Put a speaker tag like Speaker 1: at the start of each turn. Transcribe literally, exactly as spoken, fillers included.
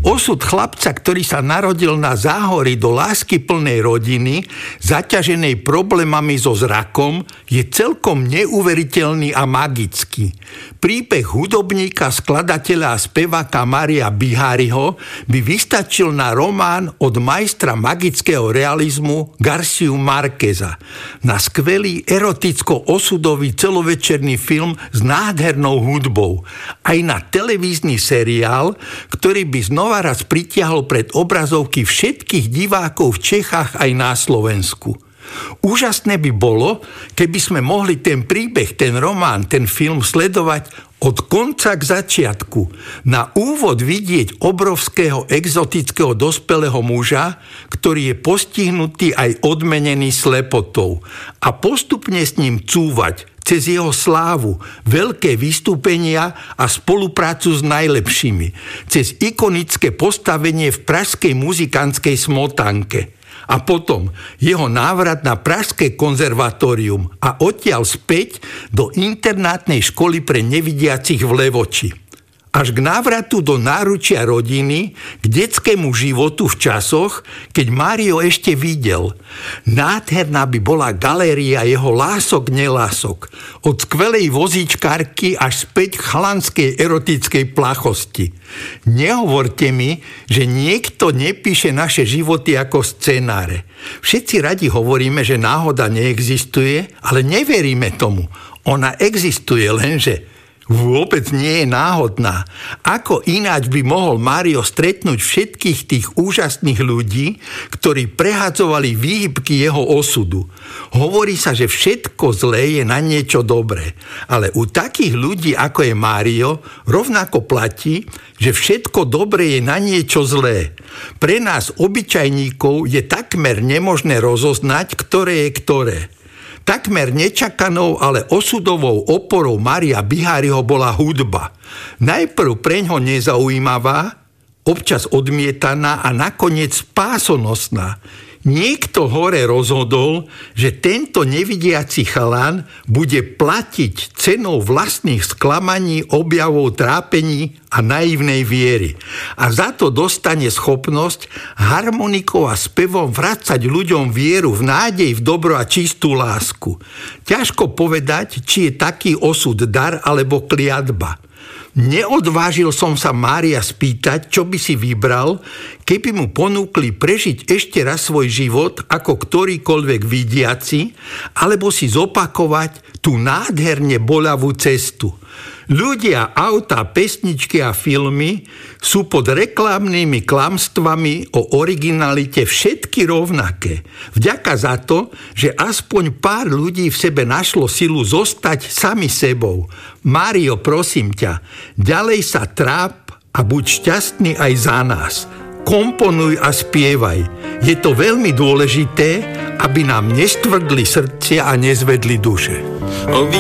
Speaker 1: Osud chlapca, ktorý sa narodil na záhorí do láskyplnej rodiny, zaťaženej problémami so zrakom, je celkom neuveriteľný a magický. Príbeh hudobníka, skladateľa a speváka Mária Biháriho by vystačil na román od majstra magického realizmu Garciu Márqueza, na skvelý eroticko-osudový celovečerný film s nádhernou hudbou, aj na televízny seriál, ktorý by znova raz pritiahol pred obrazovky všetkých divákov v Čechách aj na Slovensku. Úžasné by bolo, keby sme mohli ten príbeh, ten román, ten film sledovať od konca k začiatku. Na úvod vidieť obrovského exotického dospelého muža, ktorý je postihnutý aj odmenený slepotou, a postupne s ním cúvať cez jeho slávu, veľké vystúpenia a spoluprácu s najlepšími, cez ikonické postavenie v pražskej muzikantskej smotanke. A potom jeho návrat na Pražské konzervatórium a odtiaľ späť do internátnej školy pre nevidiacich v Levoči. Až k návratu do náručia rodiny, k detskému životu v časoch, keď Mário ešte videl. Nádherná by bola galéria jeho lások nelások, od skvelej vozíčkarky až späť k chalanskej erotickej plachosti. Nehovorte mi, že niekto nepíše naše životy ako scenáre. Všetci radi hovoríme, že náhoda neexistuje, ale neveríme tomu. Ona existuje, lenže vôbec nie je náhodná. Ako ináč by mohol Mário stretnúť všetkých tých úžasných ľudí, ktorí prehadzovali výhybky jeho osudu. Hovorí sa, že všetko zlé je na niečo dobré. Ale u takých ľudí, ako je Mário, rovnako platí, že všetko dobré je na niečo zlé. Pre nás, obyčajníkov, je takmer nemožné rozoznať, ktoré je ktoré. Takmer nečakanou, ale osudovou oporou Mária Biháriho bola hudba. Najprv preňho nezaujímavá, občas odmietaná a nakoniec spásonosná. Niekto hore rozhodol, že tento nevidiaci chalan bude platiť cenou vlastných sklamaní, objavov, trápení a naivnej viery. A za to dostane schopnosť harmonikou a spevom vracať ľuďom vieru v nádej, v dobro a čistú lásku. Ťažko povedať, či je taký osud dar alebo kliatba. Neodvážil som sa Mária spýtať, čo by si vybral, keby mu ponúkli prežiť ešte raz svoj život ako ktorýkoľvek vidiaci, alebo si zopakovať tú nádherne boľavú cestu. Ľudia, autá, pesničky a filmy sú pod reklamnými klamstvami o originalite všetky rovnaké. Vďaka za to, že aspoň pár ľudí v sebe našlo silu zostať sami sebou. Mário, prosím ťa, ďalej sa tráp a buď šťastný aj za nás. Komponuj a spievaj. Je to veľmi dôležité, aby nám nestvrdli srdcia a nezvedli duše.